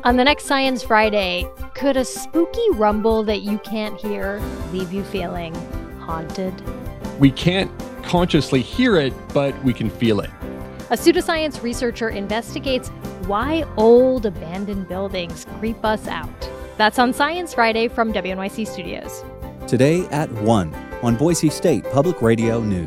On the next Science Friday, could a spooky rumble that you can't hear leave you feeling haunted? We can't consciously hear it, but we can feel it. A pseudoscience researcher investigates why old abandoned buildings creep us out. That's on Science Friday from WNYC Studios. Today at 1 on Boise State Public Radio News.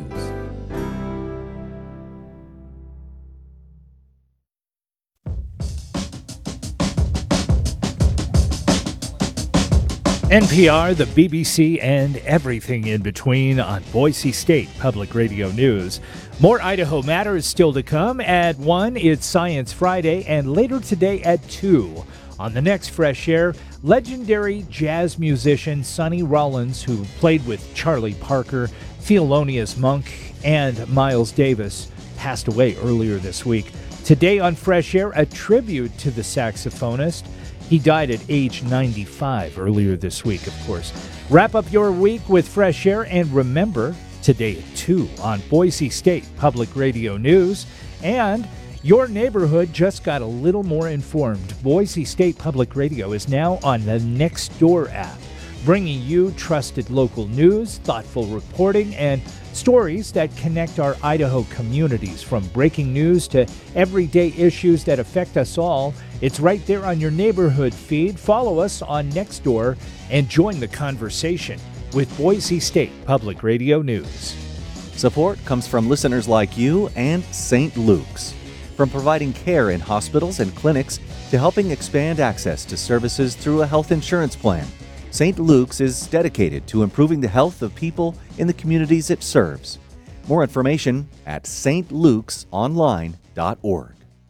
NPR, the BBC, and everything in between on Boise State Public Radio News. More Idaho Matters still to come. At 1, it's Science Friday, and later today at 2. On the next Fresh Air, legendary jazz musician Sonny Rollins, who played with Charlie Parker, Thelonious Monk, and Miles Davis, passed away earlier this week. Today on Fresh Air, a tribute to the saxophonist. He died at age 95 earlier this week, of course. Wrap up your week with Fresh Air, and remember, today at 2 on Boise State Public Radio News. And your neighborhood just got a little more informed. Boise State Public Radio is now on the Nextdoor app, bringing you trusted local news, thoughtful reporting, and stories that connect our Idaho communities. From breaking news to everyday issues that affect us all, it's right there on your neighborhood feed. Follow us on Nextdoor and join the conversation with Boise State Public Radio News. Support comes from listeners like you and St. Luke's. From providing care in hospitals and clinics to helping expand access to services through a health insurance plan, St. Luke's is dedicated to improving the health of people in the communities it serves. More information at stlukesonline.org.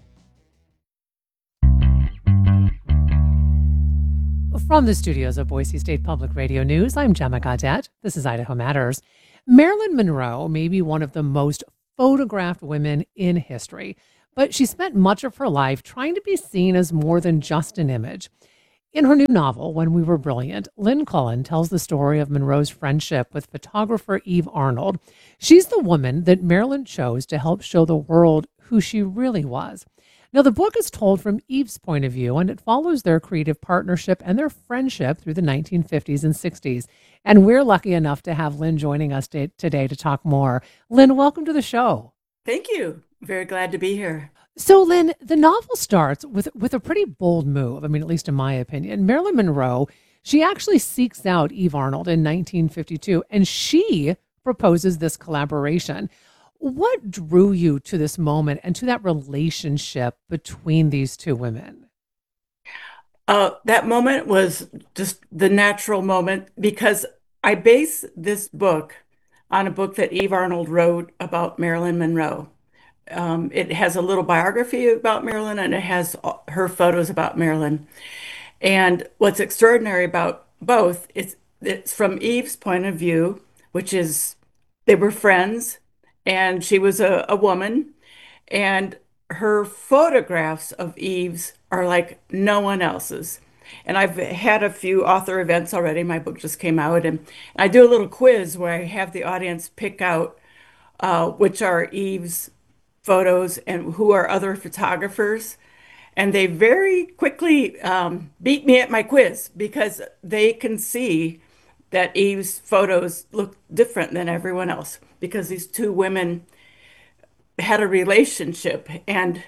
From the studios of Boise State Public Radio News, I'm Gemma Gaudette. This is Idaho Matters. Marilyn Monroe may be one of the most photographed women in history, but she spent much of her life trying to be seen as more than just an image. In her new novel, When We Were Brilliant, Lynn Cullen tells the story of Monroe's friendship with photographer Eve Arnold. She's the woman that Marilyn chose to help show the world who she really was. Now, the book is told from Eve's point of view, and it follows their creative partnership and their friendship through the 1950s and 60s. And we're lucky enough to have Lynn joining us today to talk more. Lynn, welcome to the show. Thank you. Very glad to be here. So, Lynn, the novel starts with a pretty bold move. I mean, at least in my opinion. Marilyn Monroe, she actually seeks out Eve Arnold in 1952, and she proposes this collaboration. What drew you to this moment and to that relationship between these two women? That moment was just the natural moment because I base this book on a book that Eve Arnold wrote about Marilyn Monroe. It has a little biography about Marilyn, and it has her photos about Marilyn. And what's extraordinary about both is it's from Eve's point of view, which is they were friends, and she was a woman, and her photographs of Eve's are like no one else's. And I've had a few author events already. My book just came out, and I do a little quiz where I have the audience pick out which are Eve's photos and who are other photographers. And they very quickly beat me at my quiz because they can see that Eve's photos look different than everyone else because these two women had a relationship. And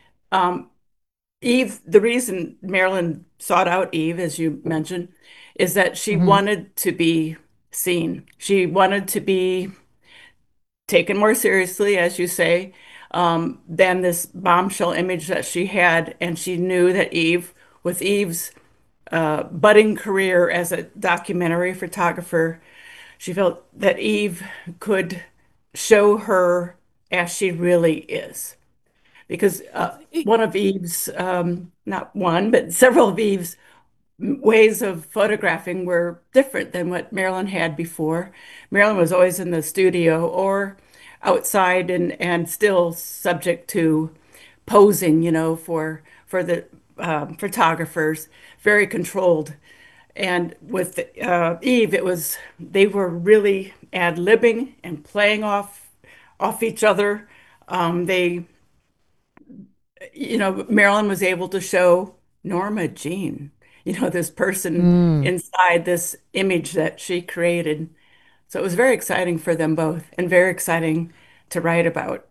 Eve, the reason Marilyn sought out Eve, as you mentioned, is that she wanted to be seen. She wanted to be taken more seriously, as you say, than this bombshell image that she had. And she knew that Eve, with Eve's budding career as a documentary photographer, she felt that Eve could show her as she really is. Because one of Eve's, not one, but several of Eve's ways of photographing were different than what Marilyn had before. Marilyn was always in the studio or outside and still subject to posing, for the photographers, very controlled. And with Eve, they were really ad-libbing and playing off each other. Marilyn was able to show Norma Jean, this person Mm. inside this image that she created. So it was very exciting for them both and very exciting to write about.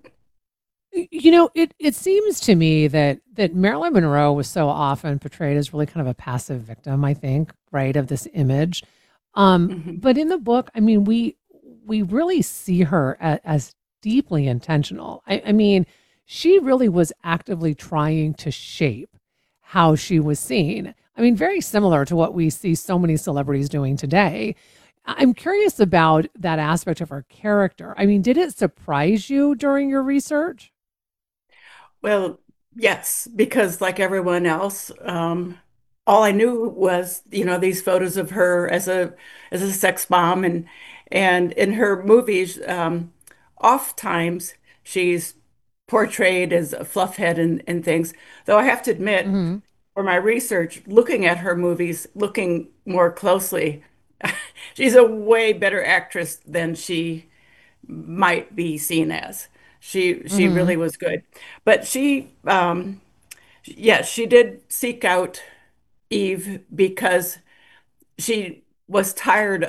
It seems to me that Marilyn Monroe was so often portrayed as really kind of a passive victim, I think, right, of this image. Mhm. But in the book, I mean, we really see her as deeply intentional. I mean, she really was actively trying to shape how she was seen. I mean, very similar to what we see so many celebrities doing today. I'm curious about that aspect of her character. I mean, did it surprise you during your research? Well, yes, because like everyone else, all I knew was, these photos of her as a sex bomb, and in her movies, oft times she's portrayed as a fluffhead and things. Though I have to admit, Hmm. for my research, looking at her movies, looking more closely, she's a way better actress than she might be seen as. She Hmm. really was good. But yes, she did seek out Eve because she was tired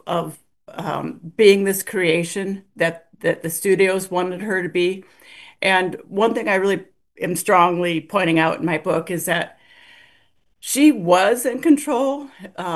of being this creation that the studios wanted her to be. And one thing I really am strongly pointing out in my book is that she was in control.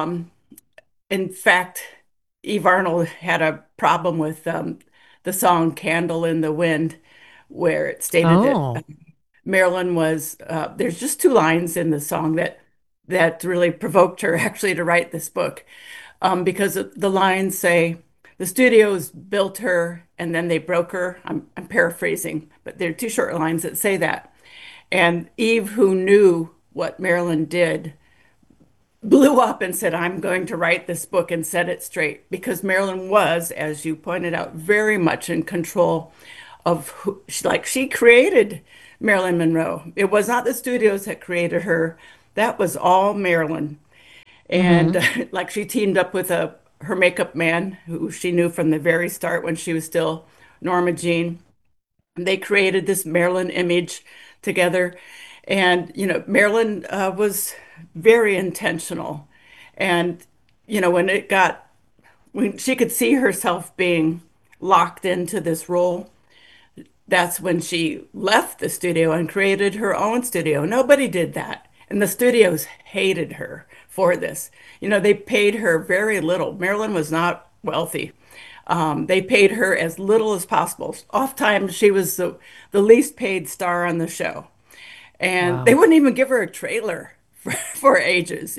In fact, Eve Arnold had a problem with the song Candle in the Wind, where it stated that Oh. Marilyn was, there's just two lines in the song that really provoked her actually to write this book, because the lines say, the studios built her and then they broke her. I'm paraphrasing, but there are two short lines that say that. And Eve, who knew what Marilyn did, blew up and said, I'm going to write this book and set it straight because Marilyn was, as you pointed out, very much in control of who, like she created Marilyn Monroe. It was not the studios that created her. That was all Marilyn. And Hmm. like she teamed up with her makeup man who she knew from the very start when she was still Norma Jean. They created this Marilyn image together. And, Marilyn was very intentional. And, when when she could see herself being locked into this role, that's when she left the studio and created her own studio. Nobody did that. And the studios hated her for this. They paid her very little. Marilyn was not wealthy. They paid her as little as possible. Oftentimes, she was the least paid star on the show. And they Wow. wouldn't even give her a trailer for ages,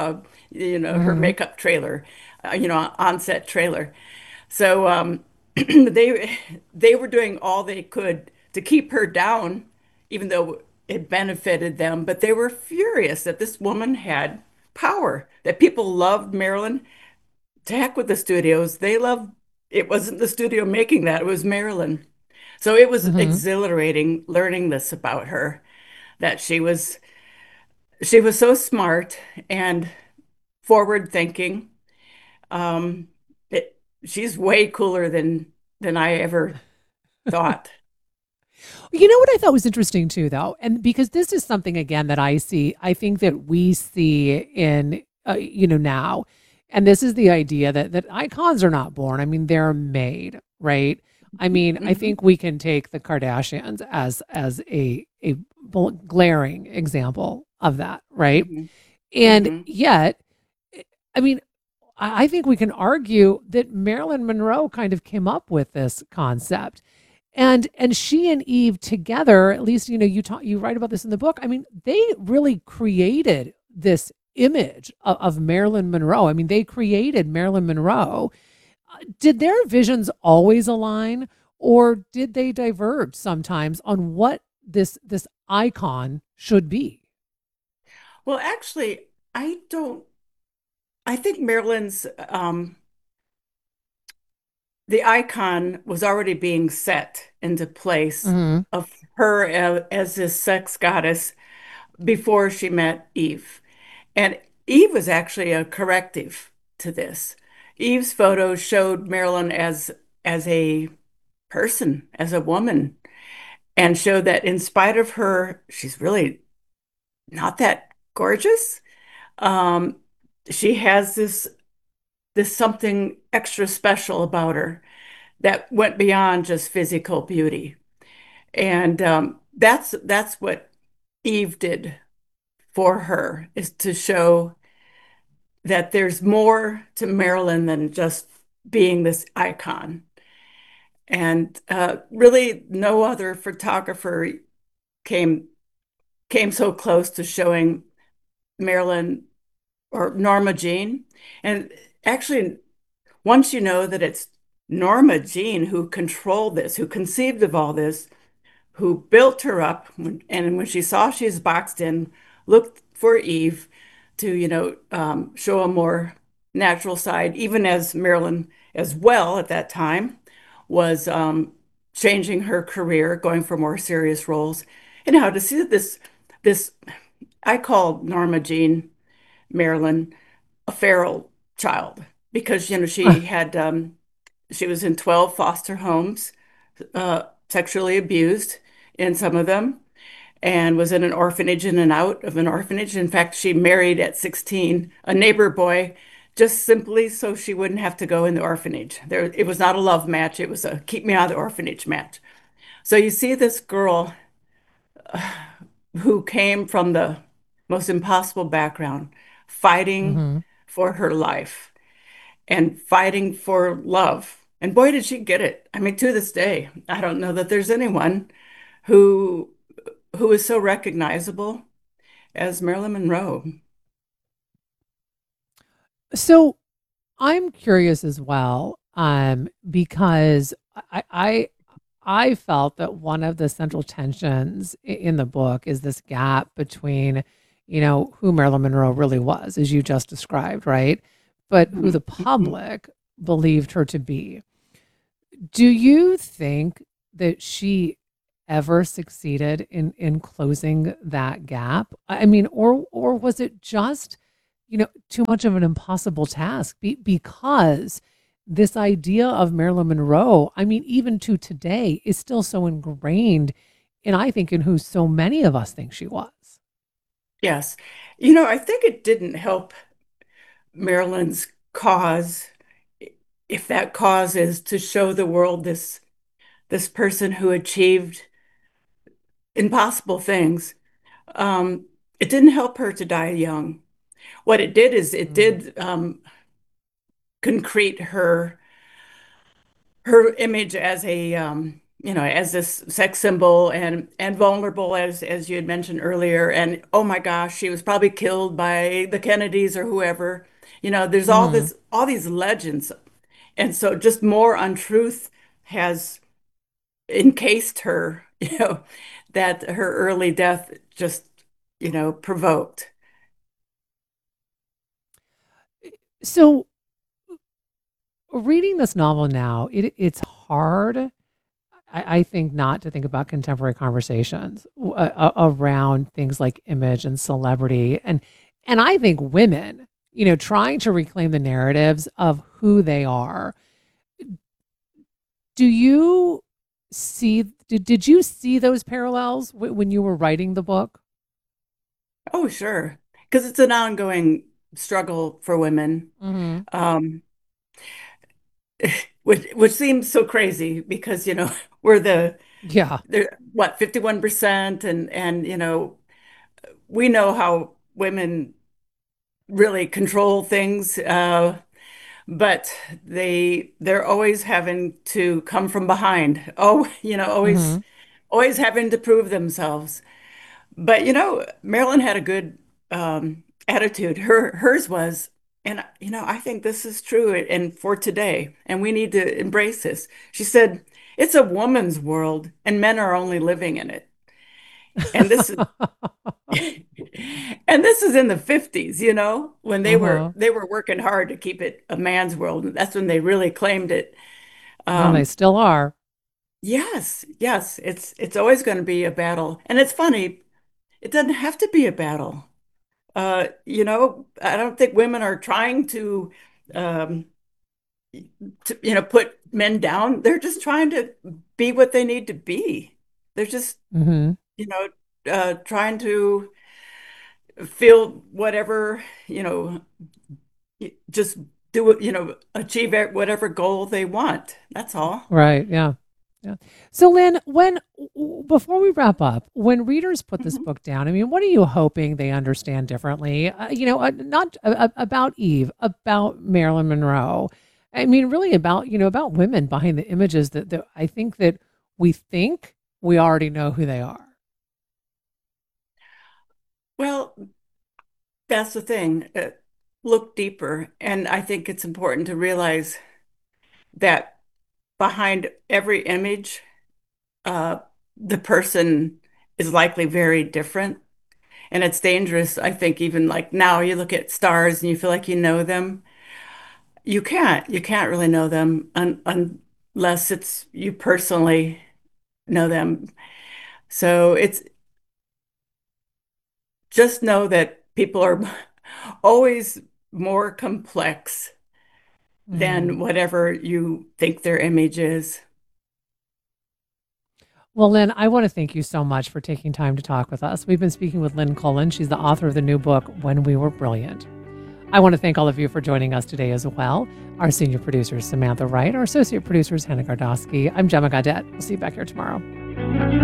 her Hmm. makeup trailer, on-set trailer. So they they were doing all they could to keep her down, even though it benefited them. But they were furious that this woman had power, that people loved Marilyn. To heck with the studios. They loved it wasn't the studio making that, it was Marilyn. So it was Hmm. exhilarating learning this about her, that she was so smart and forward thinking. Um, she's way cooler than I ever thought. You know what I thought was interesting too, though, and because this is something again that I see, I think that we see in now, and this is the idea that icons are not born. I mean, they're made, right? I mean, I Hmm. think we can take the Kardashians as a glaring example of that, right? Hmm. And Hmm. yet, I mean, I think we can argue that Marilyn Monroe kind of came up with this concept. And she and Eve together, at least you write about this in the book. I mean, they really created this image of Marilyn Monroe. I mean, they created Marilyn Monroe. Did their visions always align, or did they diverge sometimes on what this icon should be? Well, actually, I don't. I think Marilyn's the icon was already being set into place Hmm. of her as this sex goddess before she met Eve. And Eve was actually a corrective to this. Eve's photo showed Marilyn as a person, as a woman, and showed that in spite of her, she's really not that. gorgeous. Um, she has this something extra special about her that went beyond just physical beauty. And that's what Eve did for her, is to show that there's more to Marilyn than just being this icon. And really, no other photographer came came so close to showing Marilyn or Norma Jean. And actually, once you know that it's Norma Jean who controlled this, who conceived of all this, who built her up, and when she saw she was boxed in, looked for Eve to, show a more natural side, even as Marilyn as well at that time was changing her career, going for more serious roles. And how to see this, I call Norma Jean Marilyn a feral child because, she was in 12 foster homes, sexually abused in some of them, and was in an orphanage, in and out of an orphanage. In fact, she married at 16 a neighbor boy just simply so she wouldn't have to go in the orphanage. It was not a love match, it was a keep me out of the orphanage match. So you see this girl who came from the most impossible background, fighting Hmm. for her life and fighting for love. And boy, did she get it. I mean, to this day, I don't know that there's anyone who who is so recognizable as Marilyn Monroe. So I'm curious as well, because I felt that one of the central tensions in the book is this gap between, who Marilyn Monroe really was, as you just described, right? But who the public believed her to be. Do you think that she ever succeeded in closing that gap? I mean, or was it just, too much of an impossible task because this idea of Marilyn Monroe, I mean, even to today, is still so ingrained I think, in who so many of us think she was. Yes. I think it didn't help Marilyn's cause, if that cause is to show the world this person who achieved impossible things. It didn't help her to die young. What it did is it Mm. did concrete her image as a as this sex symbol and vulnerable, as you had mentioned earlier. And oh my gosh, she was probably killed by the Kennedys or whoever. There's Hmm. all these legends, and so just more untruth has encased her. That her early death just provoked. So, reading this novel now, it's hard, I think, not to think about contemporary conversations around things like image and celebrity, and I think women, trying to reclaim the narratives of who they are. Do you did you see those parallels when you were writing the book? Oh, sure, because it's an ongoing struggle for women. Hmm. Um, which seems so crazy because we're Yeah. they're what 51%, and we know how women really control things, but they're always having to come from behind. Oh, Hmm. always having to prove themselves. But Marilyn had a good attitude. Hers was, and I think this is true and for today, and we need to embrace this. She said, "It's a woman's world, and men are only living in it." And this is and this is in the 50s, when Uh-huh. they were working hard to keep it a man's world. And that's when they really claimed it. And they Um, still are. yes, yes, it's always going to be a battle. And it's funny, it doesn't have to be a battle. I don't think women are trying um, put men down. They're just trying to be what they need to be. They're just, Hmm. trying to feel whatever, just do it, achieve whatever goal they want. That's all. Right. Yeah. Yeah. So, Lynn, before we wrap up, when readers put this Mhm. book down, I mean, what are you hoping they understand differently? Not about Eve, about Marilyn Monroe. I mean, really about women behind the images that I think that we think we already know who they are. Well, that's the thing. Look deeper. And I think it's important to realize that behind every image, uh, the person is likely very different. And it's dangerous. I think even like now you look at stars and you feel like you know them. You can't really know them unless it's you personally know them. So it's just know that people are always more complex Mm. than whatever you think their image is. Well, Lynn, I want to thank you so much for taking time to talk with us. We've been speaking with Lynn Cullen. She's the author of the new book, When We Were Brilliant. I want to thank all of you for joining us today as well. Our senior producer is Samantha Wright. Our associate producer is Hannah Gardowski. I'm Gemma Gaudette. We'll see you back here tomorrow.